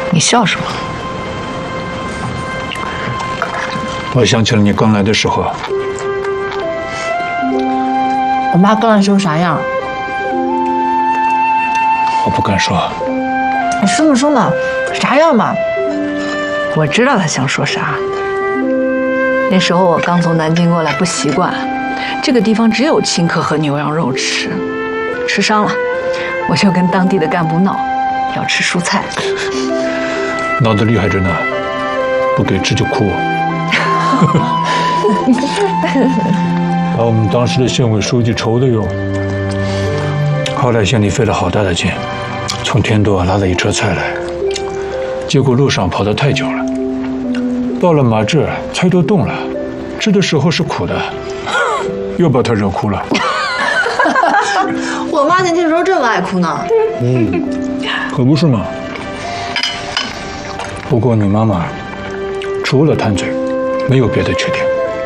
你笑什么？ 我想起了你刚来的时候。 我妈刚来时候啥样？ 我不敢说。 你说嘛，啥样嘛？我知道她想说啥。那时候我刚从南京过来，不习惯，这个地方只有青稞和牛羊肉吃，吃伤了，我就跟当地的干部闹，要吃蔬菜。 闹得厉害着呢，不给吃就哭。把我们当时的县委书记愁的哟。后来县里费了好大的劲，从天多拉了一车菜来，结果路上跑得太久了，到了马治菜都冻了，吃的时候是苦的，又把他惹哭了。 我妈年轻时候这么爱哭呢。 可不是嘛。不过你妈妈除了贪嘴，没有别的缺点。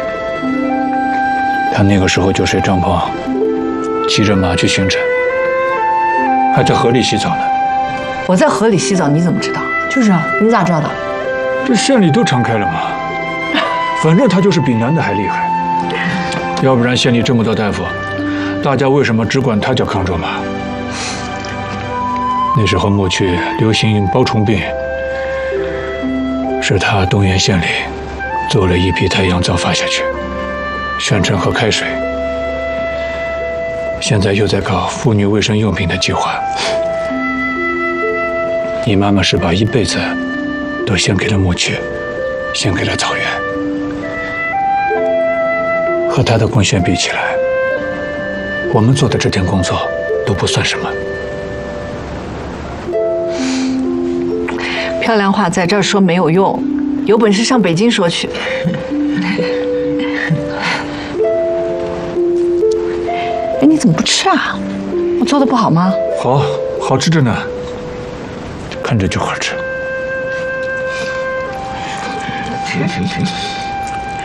她那个时候就睡帐篷，骑着马去巡诊，还在河里洗澡呢。 我在河里洗澡，你怎么知道？就是啊，你咋知道的？ 这县里都传开了嘛。反正她就是比男的还厉害。要不然县里这么多大夫，大家为什么只管她叫康州马？那时候牧区流行包虫病，是她东源县里做了一批太阳皂发下去，宣称喝开水。现在又在搞妇女卫生用品的计划。你妈妈是把一辈子都献给了牧区，献给了草原。和她的贡献比起来，我们做的这点工作都不算什么。 漂亮话在这儿说没有用，有本事上北京说去。哎，你怎么不吃啊？我做的不好吗？ 好，好吃着呢，看着就好吃。 停。